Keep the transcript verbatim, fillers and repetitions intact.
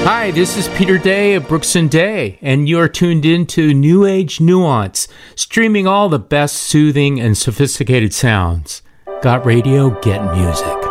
Hi, this is Peter Day of Brooks and Day, and you're tuned in to New Age Nuance, streaming all the best soothing and sophisticated sounds. Got radio, get music.